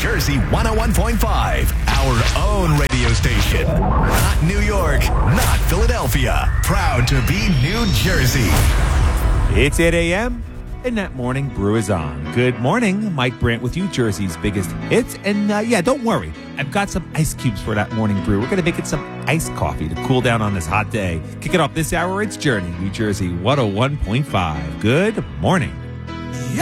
Jersey 101.5, our own radio station. Not New York, not Philadelphia. Proud to be New Jersey. It's 8 a.m. and that morning brew is on. Good morning, Mike Brandt with you, Jersey's biggest hits. And don't worry, I've got some ice cubes for that morning brew. We're going to make it some iced coffee to cool down on this hot day. Kick it off this hour, it's Journey, New Jersey 101.5. Good morning. Yo,